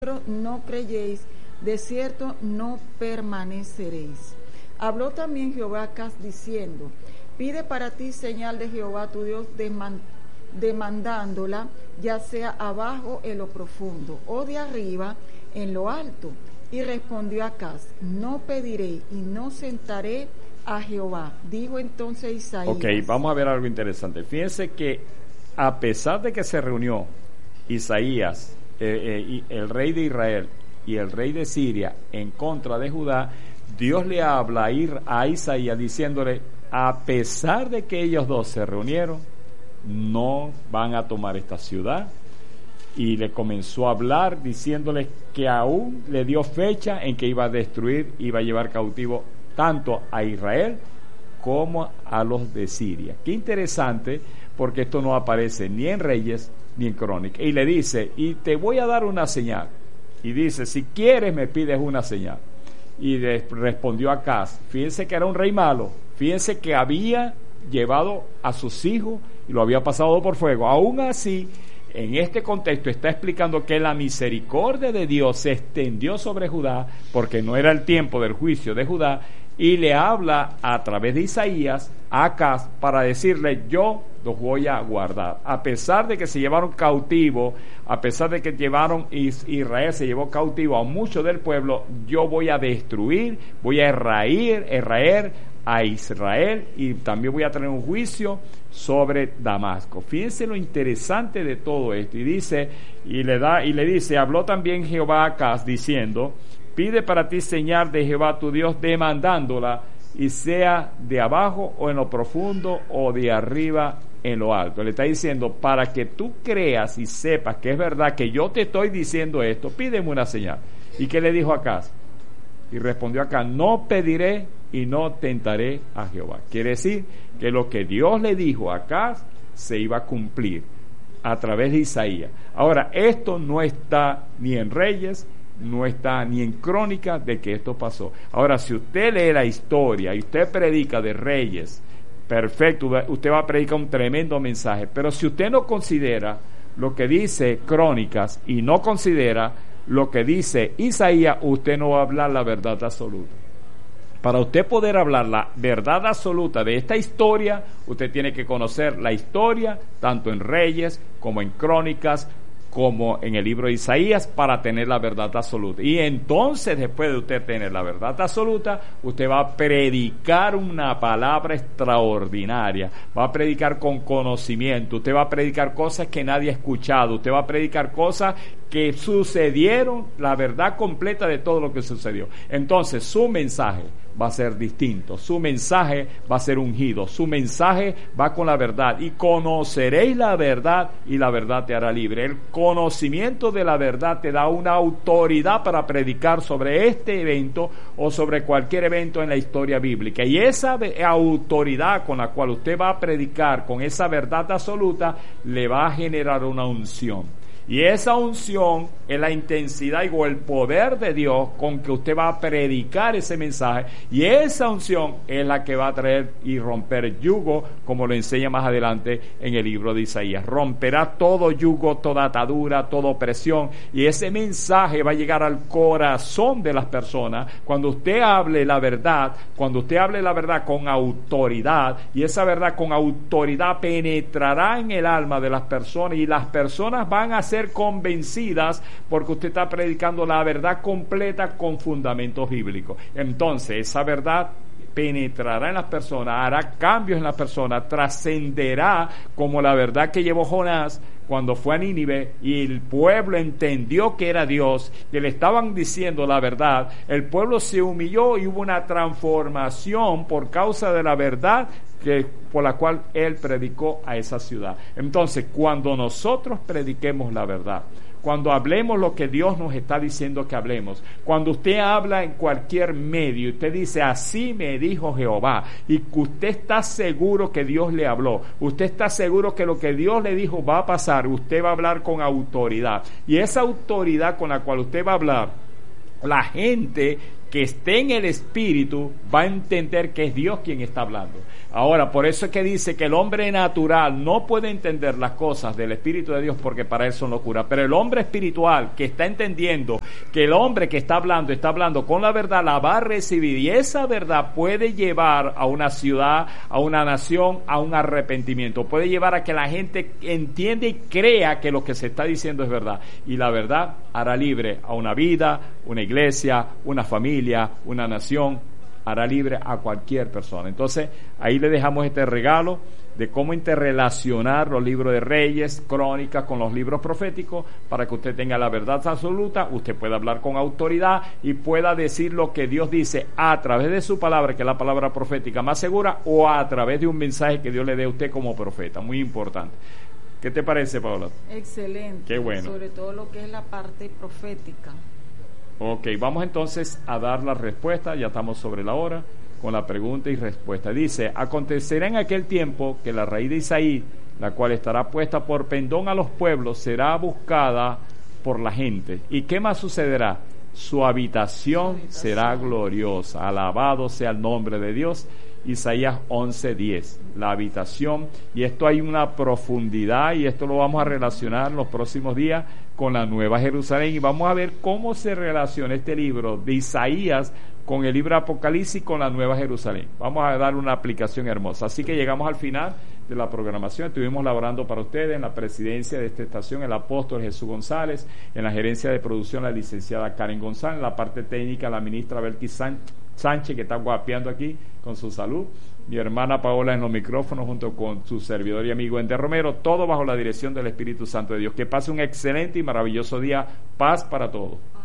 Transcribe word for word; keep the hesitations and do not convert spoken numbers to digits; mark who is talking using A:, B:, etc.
A: no creyéis, de cierto no permaneceréis. Habló también Jehová a Acaz diciendo: pide para ti señal de Jehová tu Dios, deman, demandándola, ya sea abajo en lo profundo o de arriba en lo alto. Y respondió Acaz: no pediré y no sentaré a Jehová. Dijo entonces Isaías.
B: Ok, vamos a ver algo interesante. Fíjense que a pesar de que se reunió Isaías, eh, eh, el rey de Israel y el rey de Siria en contra de Judá, Dios le habla a, ir a Isaías diciéndole: a pesar de que ellos dos se reunieron, no van a tomar esta ciudad. Y le comenzó a hablar diciéndole que aún le dio fecha en que iba a destruir, iba a llevar cautivo tanto a Israel como a los de Siria. Qué interesante, porque esto no aparece ni en Reyes ni en Crónicas. Y le dice: y te voy a dar una señal. Y dice: si quieres me pides una señal. Y le respondió Acaz. Fíjense que era un rey malo. Fíjense que había llevado a sus hijos y lo había pasado por fuego. Aún así, en este contexto está explicando que la misericordia de Dios se extendió sobre Judá, porque no era el tiempo del juicio de Judá, y le habla a través de Isaías a Acaz para decirle: yo los voy a guardar. A pesar de que se llevaron cautivo, a pesar de que llevaron Israel se llevó cautivo a mucho del pueblo, yo voy a destruir, voy a erraer, erraer a Israel, y también voy a tener un juicio sobre Damasco. Fíjense lo interesante de todo esto. Y dice, y le da, y le dice: habló también Jehová a Acaz diciendo: pide para ti señal de Jehová tu Dios, demandándola, y sea de abajo o en lo profundo o de arriba en lo alto. Le está diciendo: para que tú creas y sepas que es verdad que yo te estoy diciendo esto, pídeme una señal. ¿Y qué le dijo Acaz? Y respondió Acaz: no pediré y no tentaré a Jehová. Quiere decir que lo que Dios le dijo a Acaz se iba a cumplir a través de Isaías. Ahora, esto no está ni en Reyes, no está ni en Crónicas de que esto pasó. Ahora, si usted lee la historia y usted predica de Reyes, perfecto, usted va a predicar un tremendo mensaje. Pero si usted no considera lo que dice Crónicas y no considera lo que dice Isaías, usted no va a hablar la verdad absoluta. Para usted poder hablar la verdad absoluta de esta historia, usted tiene que conocer la historia tanto en Reyes como en Crónicas, como en el libro de Isaías, para tener la verdad absoluta. Y entonces, después de usted tener la verdad absoluta, usted va a predicar una palabra extraordinaria, va a predicar con conocimiento, usted va a predicar cosas que nadie ha escuchado, usted va a predicar cosas que sucedieron, la verdad completa de todo lo que sucedió. Entonces, su mensaje va a ser distinto, su mensaje va a ser ungido, su mensaje va con la verdad, y conoceréis la verdad y la verdad te hará libre. El conocimiento de la verdad te da una autoridad para predicar sobre este evento o sobre cualquier evento en la historia bíblica, y esa autoridad con la cual usted va a predicar, con esa verdad absoluta, le va a generar una unción. Y esa unción es la intensidad o el poder de Dios con que usted va a predicar ese mensaje, y esa unción es la que va a traer y romper yugo, como lo enseña más adelante en el libro de Isaías. Romperá todo yugo, toda atadura, toda opresión, y ese mensaje va a llegar al corazón de las personas cuando usted hable la verdad, cuando usted hable la verdad con autoridad, y esa verdad con autoridad penetrará en el alma de las personas, y las personas van a ser convencidas porque usted está predicando la verdad completa con fundamentos bíblicos. Entonces, esa verdad penetrará en las personas, hará cambios en las personas, trascenderá como la verdad que llevó Jonás cuando fue a Nínive y el pueblo entendió que era Dios, que le estaban diciendo la verdad. El pueblo se humilló y hubo una transformación por causa de la verdad que, por la cual él predicó a esa ciudad. Entonces, cuando nosotros prediquemos la verdad, cuando hablemos lo que Dios nos está diciendo que hablemos, cuando usted habla en cualquier medio y usted dice: así me dijo Jehová, y que usted está seguro que Dios le habló, usted está seguro que lo que Dios le dijo va a pasar, usted va a hablar con autoridad, y esa autoridad con la cual usted va a hablar, la gente que esté en el Espíritu va a entender que es Dios quien está hablando. Ahora, por eso es que dice que el hombre natural no puede entender las cosas del Espíritu de Dios porque para él son locura. Pero el hombre espiritual que está entendiendo que el hombre que está hablando, está hablando con la verdad, la va a recibir. Y esa verdad puede llevar a una ciudad, a una nación, a un arrepentimiento. Puede llevar a que la gente entienda y crea que lo que se está diciendo es verdad. Y la verdad hará libre a una vida, una iglesia, una familia, una nación. Hará libre a cualquier persona. Entonces, ahí le dejamos este regalo de cómo interrelacionar los libros de Reyes, Crónicas con los libros proféticos para que usted tenga la verdad absoluta, usted pueda hablar con autoridad y pueda decir lo que Dios dice a través de su palabra, que es la palabra profética más segura, o a través de un mensaje que Dios le dé a usted como profeta. Muy importante. ¿Qué te parece, Paola?
A: Excelente.
B: Qué bueno.
A: Sobre todo lo que es la parte profética.
B: Ok, vamos entonces a dar la respuesta, ya estamos sobre la hora, con la pregunta y respuesta. Dice, acontecerá en aquel tiempo que la raíz de Isaí, la cual estará puesta por pendón a los pueblos, será buscada por la gente. ¿Y qué más sucederá? Su habitación, Su habitación. será gloriosa. Alabado sea el nombre de Dios. Isaías once diez, la habitación, y esto hay una profundidad y esto lo vamos a relacionar en los próximos días con la Nueva Jerusalén y vamos a ver cómo se relaciona este libro de Isaías con el libro de Apocalipsis con la Nueva Jerusalén. Vamos a dar una aplicación hermosa. Así que llegamos al final de la programación. Estuvimos laborando para ustedes en la presidencia de esta estación el apóstol Jesús González, en la gerencia de producción la licenciada Karen González, en la parte técnica la ministra Belkis Sánchez, que está guapeando aquí con su salud, mi hermana Paola en los micrófonos junto con su servidor y amigo Ender Romero, todo bajo la dirección del Espíritu Santo de Dios. Que pase un excelente y maravilloso día. Paz para todos.